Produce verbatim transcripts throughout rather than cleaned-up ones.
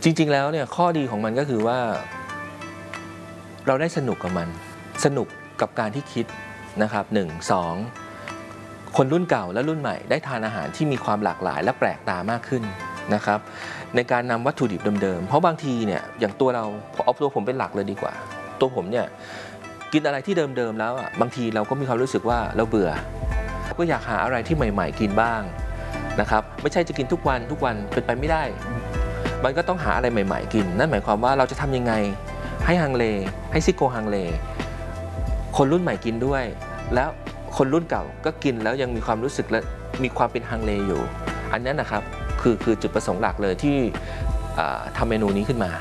จริงๆแล้วเนี่ยข้อดีของมันก็คือว่าเราได้สนุกกับมันสนุกกับการที่คิดนะครับหนึ่ง สองคนรุ่นเก่าและรุ่นใหม่ได้ทานอาหารที่มีความหลากหลายและแปลกตามากขึ้นนะครับในการนำวัตถุดิบเดิมๆเพราะบางทีเนี่ยอย่างตัวเราเอาตัวผมเป็นหลักเลยดีกว่าตัวผมเนี่ยกินอะไรที่เดิมๆแล้วอ่ะบางทีเราก็มีความรู้สึกว่าเราเบื่อก็อยากหาอะไรที่ใหม่ๆกินบ้างนะครับไม่ใช่จะกินทุกวันทุกวันเป็นไปไม่ได้มันก็ต้องหาอะไรใหม่ๆกินนั่นหมายความว่าเราจะทำยังไงให้ฮังเลให้ซิโกฮังเลคนรุ่นใหม่กินด้วยแล้วคนรุ่นเก่าก็กินแล้วยังมีความรู้สึกและมีความเป็นฮังเลอยู่อันนั้นนะครับคือคือจุดประสงค์หลักเลยที่ทำเมนูนี้ขึ้นมา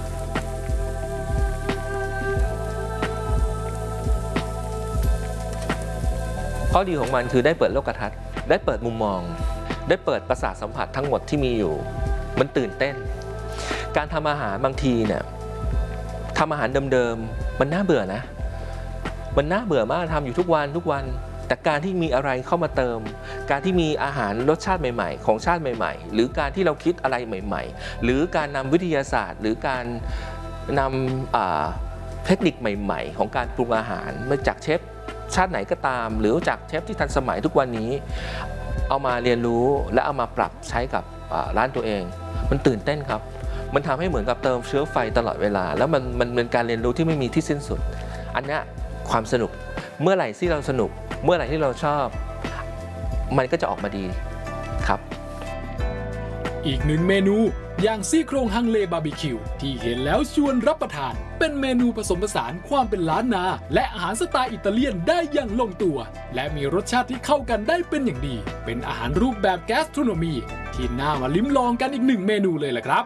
ข้อดีของมันคือได้เปิดโลกทัศน์ได้เปิดมุมมองได้เปิดประสาทสัมผัสทั้งหมดที่มีอยู่มันตื่นเต้นการทำอาหารบางทีเนี่ยทำอาหารเดิมๆมันน่าเบื่อนะมันน่าเบื่อมากทำอยู่ทุกวันทุกวันแต่การที่มีอะไรเข้ามาเติมการที่มีอาหารรสชาติใหม่ๆของชาติใหม่ๆหรือการที่เราคิดอะไรใหม่ๆหรือการนำวิทยาศาสตร์หรือการนำเทคนิคใหม่ๆของการปรุงอาหารมาจากเชฟชาติไหนก็ตามหรือจากเชฟที่ทันสมัยทุกวันนี้เอามาเรียนรู้และเอามาปรับใช้กับร้านตัวเองมันตื่นเต้นครับมันทำให้เหมือนกับเติมเชื้อไฟตลอดเวลาแล้วมันมันเป็นการเรียนรู้ที่ไม่มีที่สิ้นสุดอันนี้ความสนุกเมื่อไหร่ที่เราสนุกเมื่อไหร่ที่เราชอบมันก็จะออกมาดีครับอีกหนึ่งเมนูอย่างซี่โครงฮังเลบาร์บีคิวที่เห็นแล้วชวนรับประทานเป็นเมนูผสมผสานความเป็นล้านนาและอาหารสไตล์อิตาเลียนได้อย่างลงตัวและมีรสชาติที่เข้ากันได้เป็นอย่างดีเป็นอาหารรูปแบบแกสโทรโนมีที่น่ามาลิ้มลองกันอีกหนึ่งเมนูเลยล่ะครับ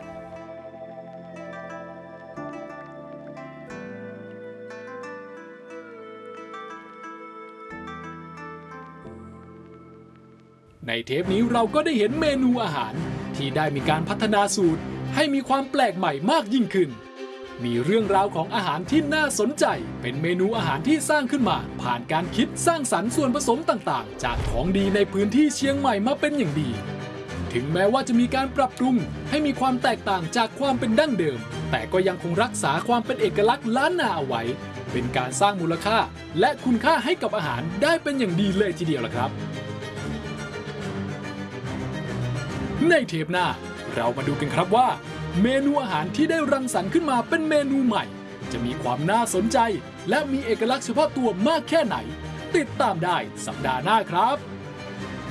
ในเทปนี้เราก็ได้เห็นเมนูอาหารที่ได้มีการพัฒนาสูตรให้มีความแปลกใหม่มากยิ่งขึ้นมีเรื่องราวของอาหารที่น่าสนใจเป็นเมนูอาหารที่สร้างขึ้นมาผ่านการคิดสร้างสรรค์ส่วนผสมต่างๆจากของดีในพื้นที่เชียงใหม่มาเป็นอย่างดีถึงแม้ว่าจะมีการปรับปรุงให้มีความแตกต่างจากความเป็นดั้งเดิมแต่ก็ยังคงรักษาความเป็นเอกลักษณ์ล้านนาเอาไว้เป็นการสร้างมูลค่าและคุณค่าให้กับอาหารได้เป็นอย่างดีเลยทีเดียวล่ะครับในเทปหน้าเรามาดูกันครับว่าเมนูอาหารที่ได้รังสรรค์ขึ้นมาเป็นเมนูใหม่จะมีความน่าสนใจและมีเอกลักษณ์เฉพาะตัวมากแค่ไหนติดตามได้สัปดาห์หน้าครับ